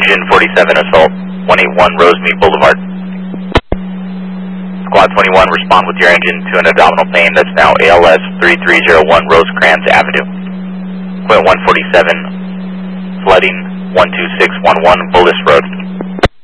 Engine 47 Assault 181 Rosemead Boulevard. Squad 21, respond with your engine to an abdominal plane that's now ALS 3301 Rosecrans Avenue. Equipment 147, flooding 12611 Bullis Road.